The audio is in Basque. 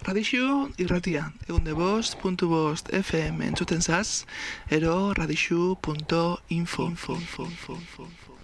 Radixu irratia, egunde5.5 FM entzuten zaz, ero radixu.info.